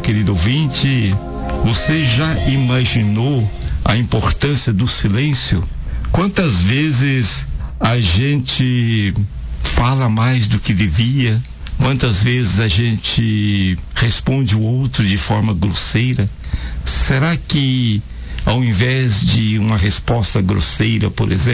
querido ouvinte, você já imaginou a importância do silêncio? Quantas vezes a gente fala mais do que devia? Quantas vezes a gente responde o outro de forma grosseira? Será que, ao invés de uma resposta grosseira, por exemplo,